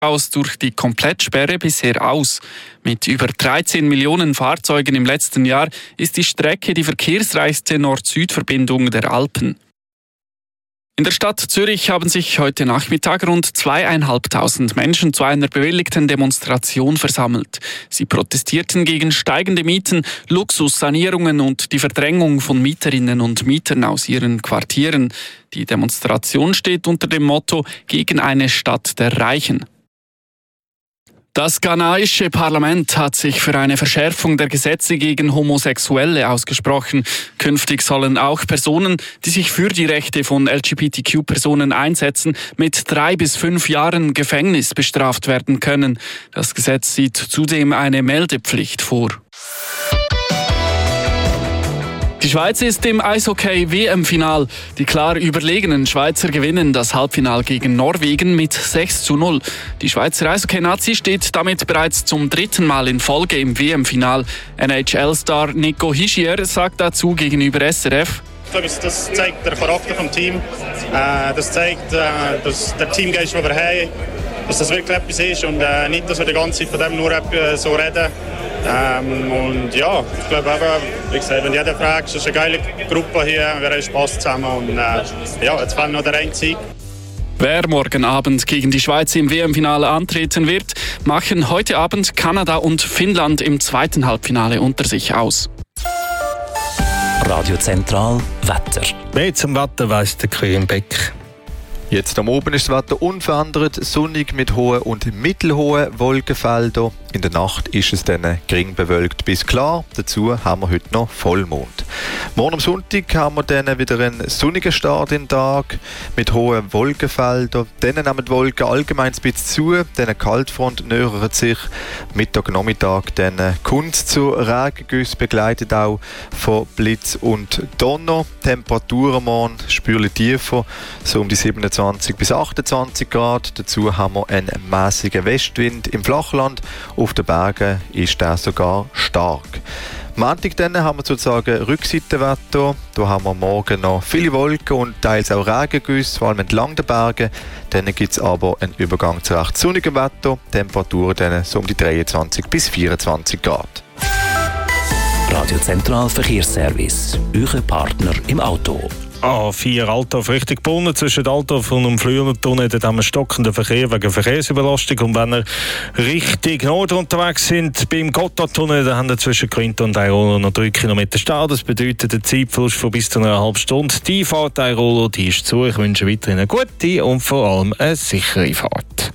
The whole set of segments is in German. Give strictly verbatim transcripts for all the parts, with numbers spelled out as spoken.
aus durch die Komplettsperre bisher aus. Mit über dreizehn Millionen Fahrzeugen im letzten Jahr ist die Strecke die verkehrsreichste Nord-Süd-Verbindung der Alpen. In der Stadt Zürich haben sich heute Nachmittag rund zweieinhalbtausend Menschen zu einer bewilligten Demonstration versammelt. Sie protestierten gegen steigende Mieten, Luxussanierungen und die Verdrängung von Mieterinnen und Mietern aus ihren Quartieren. Die Demonstration steht unter dem Motto „Gegen eine Stadt der Reichen“. Das ghanaische Parlament hat sich für eine Verschärfung der Gesetze gegen Homosexuelle ausgesprochen. Künftig sollen auch Personen, die sich für die Rechte von L G B T Q-Personen einsetzen, mit drei bis fünf Jahren Gefängnis bestraft werden können. Das Gesetz sieht zudem eine Meldepflicht vor. Die Schweiz ist im Eishockey-W M-Final. Die klar überlegenen Schweizer gewinnen das Halbfinale gegen Norwegen mit sechs zu null. Die Schweizer Eishockey-Nazi steht damit bereits zum dritten Mal in Folge im W M-Final. N H L-Star Nico Hischier sagt dazu gegenüber S R F: Ich glaube, das zeigt den Charakter des Teams. Das zeigt, dass der Teamgeist, den wir haben, dass das wirklich etwas ist und nicht, dass wir die ganze Zeit von dem nur so reden. Ähm, und ja, ich glaube eben, wie gesagt, wenn jeder fragt, es ist eine geile Gruppe hier, wir haben Spass zusammen und äh, ja, jetzt fällt noch der eine Sieg. Wer morgen Abend gegen die Schweiz im W M-Finale antreten wird, machen heute Abend Kanada und Finnland im zweiten Halbfinale unter sich aus. Radio Zentral Wetter. Mehr zum Wetter weiss der Karim Beck. Jetzt am Oben ist das Wetter unverändert, sonnig mit hohen und mittelhohen Wolkenfeldern. In der Nacht ist es dann gering bewölkt bis klar. Dazu haben wir heute noch Vollmond. Morgen am Sonntag haben wir dann wieder einen sonnigen Start in den Tag mit hohen Wolkenfeldern. Dann nehmen die Wolken allgemein ein bisschen zu. Dann Kaltfront nähert sich. Mittag, Nachmittag dann kommt es zu Regengüssen, begleitet auch von Blitz und Donner. Temperaturen morgen spürlich tiefer, so um die siebenundzwanzig bis achtundzwanzig Grad. Dazu haben wir einen mäßigen Westwind im Flachland. Auf den Bergen ist der sogar stark. Am Montag dann haben wir sozusagen Rückseitenwetter. Da haben wir morgen noch viele Wolken und teils auch Regengüsse, vor allem entlang der Berge. Dann gibt es aber einen Übergang zu recht sonnigem Wetter. Temperaturen dann so um die dreiundzwanzig bis vierundzwanzig Grad. Radio Zentral Verkehrsservice. Euer Partner im Auto. A vier Altdorf Richtung Brunnen zwischen Altdorf und dem Flüelertunnel. Dort haben wir stockenden Verkehr wegen Verkehrsüberlastung. Und wenn ihr Richtung Norden unterwegs sind, beim Gotthardtunnel, da haben wir zwischen Quinto und Airolo noch drei Kilometer Stau. Das bedeutet einen Zeitverlust von bis zu einer halben Stunde. Die Fahrt Airolo, die ist zu. Ich wünsche weiterhin eine gute und vor allem eine sichere Fahrt.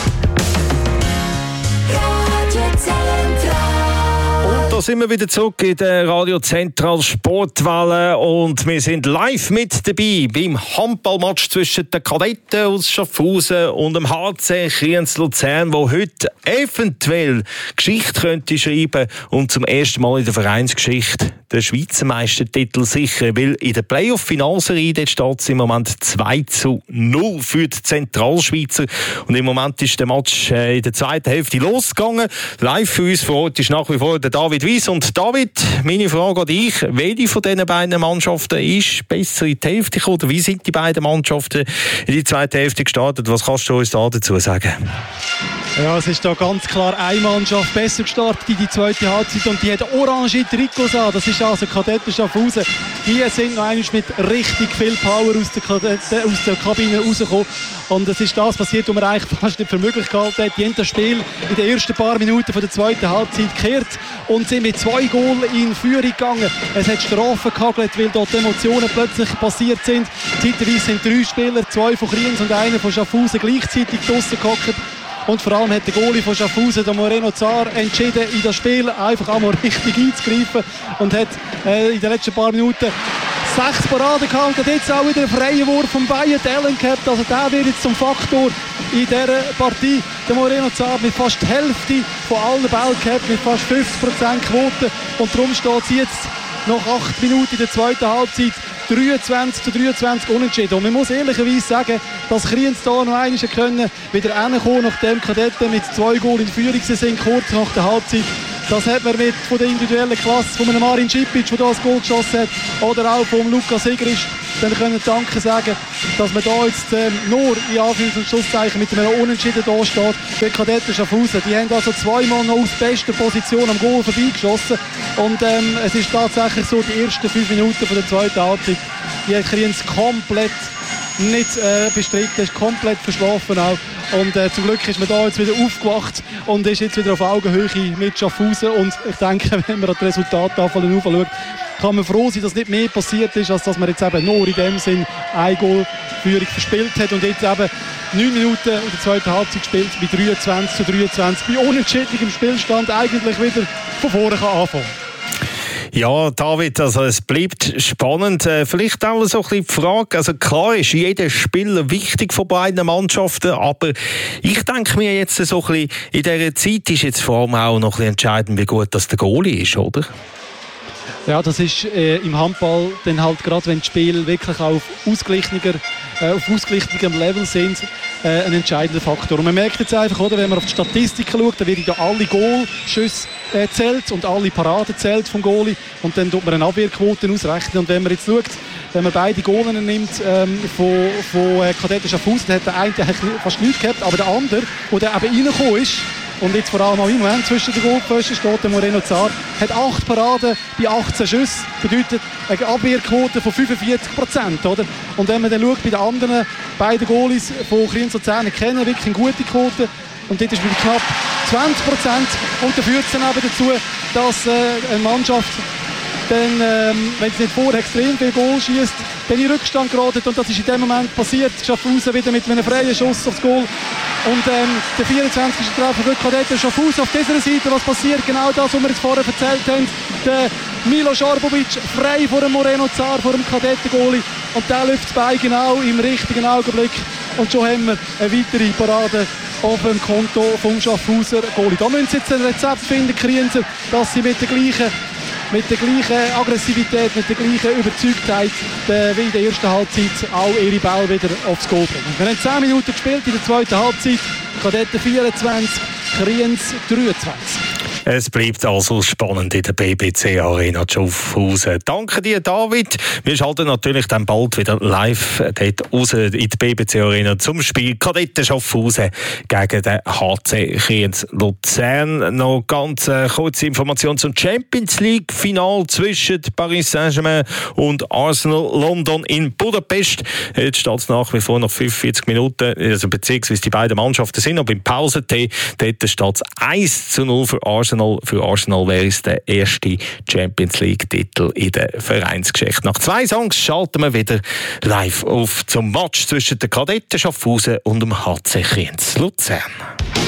Da sind wir wieder zurück in der Radio Zentral Sportwelle und wir sind live mit dabei beim Handballmatch zwischen den Kadetten aus Schaffhausen und dem H C Kriens-Luzern, wo heute eventuell Geschichte könnte schreiben und zum ersten Mal in der Vereinsgeschichte den Schweizer Meistertitel sichern, weil in der Playoff-Finalserie dort steht es im Moment zwei zu null für die Zentralschweizer und im Moment ist der Match in der zweiten Hälfte losgegangen. Live für uns vor Ort ist nach wie vor der David Weiss. Und David, meine Frage an dich, welche von diesen beiden Mannschaften ist besser in die Hälfte gekommen? Oder wie sind die beiden Mannschaften in die zweite Hälfte gestartet? Was kannst du uns da dazu sagen? Ja, es ist da ganz klar eine Mannschaft besser gestartet in die zweite Halbzeit und die hat orange Trikots an. Das ist also Kadetten Schaffhausen. Die sind noch einmal mit richtig viel Power aus der, Kadetten, aus der Kabine rausgekommen. Und es ist das passiert, was man eigentlich fast nicht für möglich gehalten hat. Die haben das Spiel in den ersten paar Minuten von der zweiten Halbzeit gekehrt und sind mit zwei Goal in Führung gegangen. Es hat Strafen gehagelt, weil dort Emotionen plötzlich passiert sind. Zeitweise sind drei Spieler, zwei von Kriens und einer von Schaffhausen gleichzeitig draussen gehockt. Und vor allem hat der Goalie von Schaffhausen, der Moreno Zar, entschieden, in das Spiel einfach einmal richtig einzugreifen und hat äh, in den letzten paar Minuten sechs Paraden gehabt und jetzt auch wieder einen freien Wurf von Bayern Allen gehabt. Also der wird jetzt zum Faktor in dieser Partie. Der Moreno Zar mit fast der Hälfte von allen Bällen gehabt, mit fast fünfzig Prozent Quote. Und darum steht es jetzt nach acht Minuten in der zweiten Halbzeit dreiundzwanzig zu dreiundzwanzig unentschieden. Und man muss ehrlicherweise sagen, dass Kriens da noch einmal können wieder hinkommen, nachdem Kadetten mit zwei Goal in Führung sind, kurz nach der Halbzeit. Das hat man mit von der individuellen Klasse von einem Marin Cipic, der da das Goal geschossen hat, oder auch von Lukas Igrisch, dann können Danke sagen, dass man da jetzt ähm, nur in Anführungs- und Schlusszeichen mit einem Unentschieden da steht. Die Kadetten Schaffhausen, die haben also zweimal noch aus bester Position am Goal vorbeigeschossen und ähm, es ist tatsächlich so, die ersten fünf Minuten von der zweiten Halbzeit, die Kriens komplett nicht äh, bestritten, ist komplett verschlafen auch. Und äh, zum Glück ist man da jetzt wieder aufgewacht und ist jetzt wieder auf Augenhöhe mit Schaffhausen. Und ich denke, wenn man das Resultat anschaut, kann man froh sein, dass nicht mehr passiert ist, als dass man jetzt eben nur in dem Sinn eine Goalführung verspielt hat und jetzt eben neun Minuten in der zweiten Halbzeit gespielt, bei dreiundzwanzig zu dreiundzwanzig, bei unentschiedenem Spielstand eigentlich wieder von vorne kann anfangen. Ja, David, also es bleibt spannend. Äh, vielleicht auch so ein bisschen die Frage, also klar ist jeder Spieler wichtig von beiden Mannschaften, aber ich denke mir jetzt so ein bisschen, in dieser Zeit ist jetzt vor allem auch noch ein bisschen entscheidend, wie gut das der Goalie ist, oder? Ja, das ist äh, im Handball dann halt gerade, wenn die Spiele wirklich auf ausgeglichener, äh, auf ausgeglichenem Level sind, äh, ein entscheidender Faktor. Und man merkt jetzt einfach, oder, wenn man auf die Statistiken schaut, dann werden ja alle Goalschüsse äh, zählt und alle Paraden zählt vom Goalie und dann tut man eine Abwehrquote ausrechnen. Und wenn man jetzt schaut, wenn man beide Goalen nimmt ähm, von, von äh, Kadetten Schaffhausen, dann hat der eine fast nichts gehabt, aber der andere, der eben reingekommen ist, und jetzt vor allem auch im Moment zwischen den Goalpfosten steht der Moreno Zar, hat acht Paraden bei achtzehn Schüssen, bedeutet eine Abwehrquote von fünfundvierzig Prozent, oder? Und wenn man dann schaut, bei den anderen beiden Goalies von Kriens Luzern kennen wirklich eine gute Quote und dort ist wieder knapp zwanzig Prozent und dann führt es dann eben dazu, dass äh, eine Mannschaft dann, ähm, wenn es nicht vorher extrem viel Goal schießt, dann in Rückstand geratet und das ist in dem Moment passiert. Schaffhausen wieder mit einem freien Schuss aufs Goal und ähm, der vierundzwanzigste Treffer für Kadetten Schaffhausen. Auf dieser Seite, was passiert? Genau das, was wir jetzt vorher erzählt haben. Der Milo Šarbović frei vor dem Moreno Zar, vor dem Kadetten-Goalie und der läuft das Bein genau im richtigen Augenblick und schon haben wir eine weitere Parade auf dem Konto vom Schaffhauser Goalie. Da müssen sie jetzt ein Rezept finden, Krienzer, dass sie mit der gleichen mit der gleichen Aggressivität, mit der gleichen Überzeugtheit äh, wie in der ersten Halbzeit auch ihre Bälle wieder aufs Goal bringen. Wir haben zehn Minuten gespielt in der zweiten Halbzeit. Kadetten vierundzwanzig, Kriens dreiundzwanzig. Es bleibt also spannend in der B B C Arena Schaffhausen. Danke dir, David. Wir schalten natürlich dann bald wieder live dort raus in die B B C Arena zum Spiel Kadetten Schaffhausen gegen den H C Kriens Luzern. Noch ganz äh, kurze Information zum Champions League Final zwischen Paris Saint-Germain und Arsenal London in Budapest. Jetzt steht es nach wie vor noch fünfundvierzig Minuten, also beziehungsweise die beiden Mannschaften sind noch beim Pausetee. Dort steht es eins zu null für Arsenal. Für Arsenal wäre es der erste Champions League-Titel in der Vereinsgeschichte. Nach zwei Songs schalten wir wieder live auf zum Match zwischen den Kadetten Schaffhausen und dem H C Kriens Luzern.